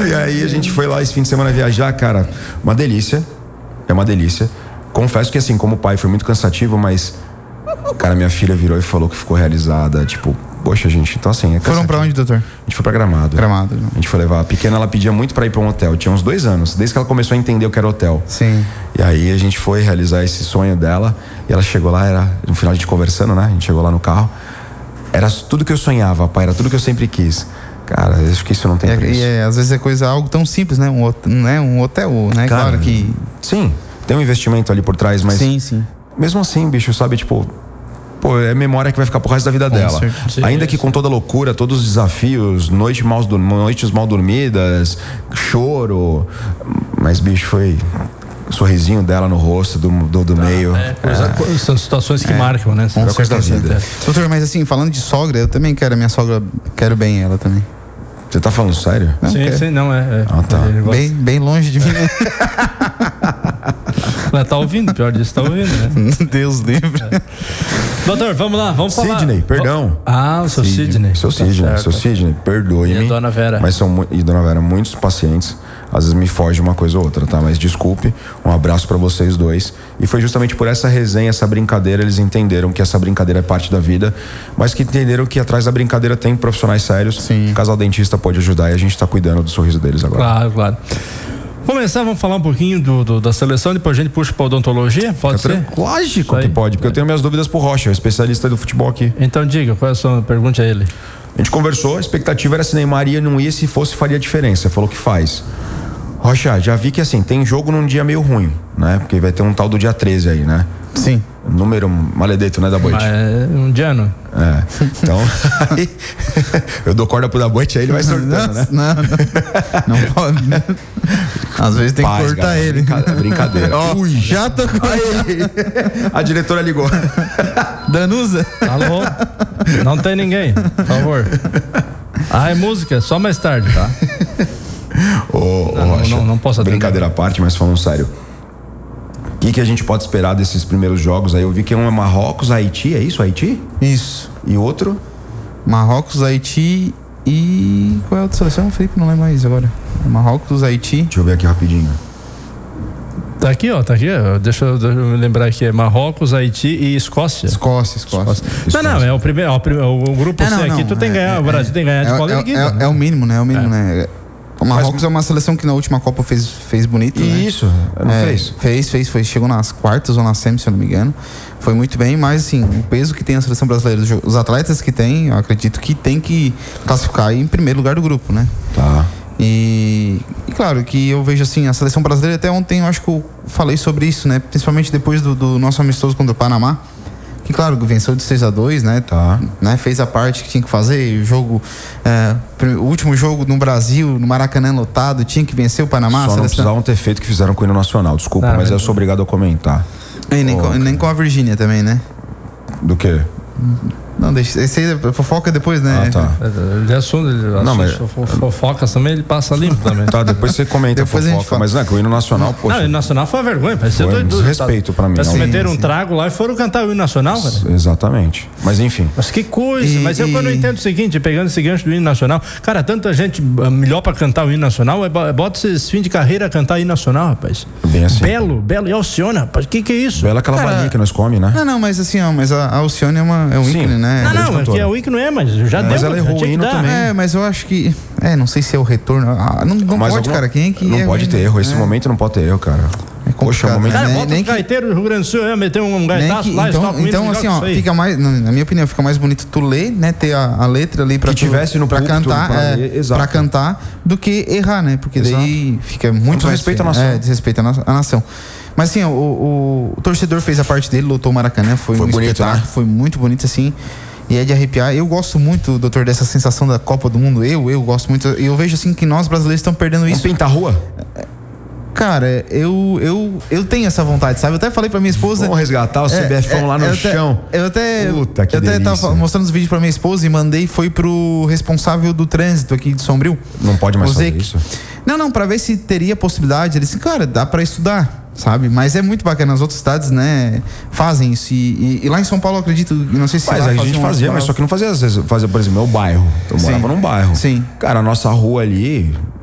E aí a gente foi lá esse fim de semana viajar, cara, uma delícia. É uma delícia. Confesso que assim, como pai, foi muito cansativo, mas, cara, minha filha virou e falou que ficou realizada. Tipo, poxa, gente, então assim, é cansativo. Foram pra onde, doutor? A gente foi pra Gramado. Gramado. A gente foi levar a pequena, ela pedia muito pra ir pra um hotel. Tinha uns 2 anos, desde que ela começou a entender o que era hotel. Sim. E aí a gente foi realizar esse sonho dela. E ela chegou lá, era no final a gente conversando, né? A gente chegou lá no carro. Era tudo que eu sonhava, pai, era tudo que eu sempre quis. Cara, acho que isso não tem preço. E às vezes é algo tão simples, né? Um hotel, né? Cara, claro que... Sim, tem um investimento ali por trás, mas... Sim. Mesmo assim, bicho, sabe, tipo... Pô, é memória que vai ficar pro resto da vida dela. Sim, ainda que com toda a loucura, todos os desafios, noites mal dormidas, choro. Mas, bicho, foi... O sorrisinho dela no rosto, do meio. São situações que marcam, né? Com certeza. Doutor, mas assim, falando de sogra, eu também quero a minha sogra, quero bem ela também. Você tá falando sério? Não, sim, não é. Ah, tá. Bem longe de mim. Ela tá ouvindo, pior disso, tá ouvindo, né? Deus livre. Doutor, vamos lá, vamos falar. Sidney, perdão. O seu Sidney. Seu Sidney, perdoe-me. E a dona Vera. Mas e dona Vera, muitos pacientes, às vezes me foge uma coisa ou outra, tá? Mas desculpe, um abraço pra vocês dois. E foi justamente por essa resenha, essa brincadeira, eles entenderam que essa brincadeira é parte da vida, mas que entenderam que atrás da brincadeira tem profissionais sérios. Sim. O casal dentista pode ajudar e a gente tá cuidando do sorriso deles agora. Claro. Vamos falar um pouquinho da seleção, depois a gente puxa pra odontologia, pode ser? Lógico que pode, porque eu tenho minhas dúvidas pro Rocha, o especialista do futebol aqui. Então diga, qual é a sua pergunta a ele? A gente conversou, a expectativa era se Neymar ia, não ia, se fosse faria diferença, falou que faz. Rocha, já vi que assim, tem jogo num dia meio ruim, né? Porque vai ter um tal do dia 13 aí, né? Sim. Número maledeto, né, da Boite? É um dia não. Então, aí, eu dou corda pro da Boite, aí ele vai sortando, né? Não pode. Às vezes tem que cortar galera, ele. Brincadeira. Ui, já tocou ele. A diretora ligou. Danusa? Alô? Não tem ninguém, por favor. É música, só mais tarde, tá? Rocha, não posso atender. Brincadeira à parte, mas falando sério. O que a gente pode esperar desses primeiros jogos aí? Eu vi que um é Marrocos, Haiti, é isso? Haiti? Isso. E outro? Marrocos, Haiti e... Qual é a outra seleção, Felipe? Não lembro mais agora. Marrocos, Haiti... Deixa eu ver aqui rapidinho. Tá aqui, ó. Deixa eu me lembrar aqui. É Marrocos, Haiti e Escócia. Escócia. Não, é o primeiro. O grupo C aqui, tu tem que ganhar. O Brasil tem que ganhar de qualquer equipe. É o mínimo, né? né? O Marrocos é uma seleção que na última Copa fez bonito, né? Isso, não fez? Fez. Chegou nas quartas ou na semi, se eu não me engano. Foi muito bem, mas assim, o peso que tem a seleção brasileira, os atletas que tem, eu acredito que tem que classificar em primeiro lugar do grupo, né? Tá. E claro que eu vejo assim, a seleção brasileira, até ontem eu acho que eu falei sobre isso, né? Principalmente depois do nosso amistoso contra o Panamá. Que claro, venceu de 6-2, né? Tá. Né? Fez a parte que tinha que fazer. O jogo, o último jogo no Brasil, no Maracanã lotado, tinha que vencer o Panamá. Só não precisavam ter feito o que fizeram com o hino nacional. Desculpa, mas eu sou obrigado a comentar. E nem com a Virgínia também, né? Do quê? Não, deixa. Esse aí fofoca depois, né? Ah, tá. Ele assume, fofocas também, ele passa limpo também. Tá, depois você comenta depois fofoca, mas não é que o hino nacional, poxa. Não, o hino nacional foi uma vergonha, parecia foi um desrespeito pra mim. Eles meteram um trago lá e foram cantar o hino nacional, cara. Exatamente. Mas enfim. Mas que coisa, mas eu não entendo o seguinte, pegando esse gancho do hino nacional, cara, tanta gente melhor pra cantar o hino nacional, bota esses fim de carreira a cantar o hino nacional, rapaz. Bem assim. Belo, e Alcione, rapaz, que é isso? Bela aquela balinha que nós come, né? Não, mas assim, mas a Alcione é um ícone, né? Não, aqui é o ícone, mas já deu. Mas ela errou o hino também. Mas eu acho que, não sei se é o retorno, não pode, cara, quem é que... Não pode ter erro, esse momento não pode ter erro, cara. Poxa, momento, cara, bota um gaiteiro do Rio Grande do Sul, meter um gaitaço lá, então assim, ó, fica mais, na minha opinião, fica mais bonito tu ler, né, ter a letra ali pra pra cantar, do que errar, né, porque daí fica muito mais respeito à nação. Desrespeita a nação. Mas assim, o torcedor fez a parte dele, lotou o Maracanã, foi um bonito, espetáculo, né? Foi muito bonito assim. E é de arrepiar. Eu gosto muito, doutor, dessa sensação da Copa do Mundo. Eu gosto muito. E eu vejo assim que nós brasileiros estamos perdendo isso. Pintar a rua? Cara, eu tenho essa vontade, sabe? Eu até falei pra minha esposa. Vamos resgatar o CBFão lá no chão. Eu até delícia. Tava mostrando os vídeos pra minha esposa e mandei, foi pro responsável do trânsito aqui de Sombrio. Não pode mais fazer isso? Não, pra ver se teria possibilidade. Ele disse, cara, dá pra estudar, sabe? Mas é muito bacana, as outras cidades, né, fazem isso. E lá em São Paulo, eu acredito, não sei se mas lá a gente fazia, mas só que não fazia, às vezes, fazia, por exemplo, meu bairro. Eu morava num bairro. Sim. Cara, a nossa rua ali,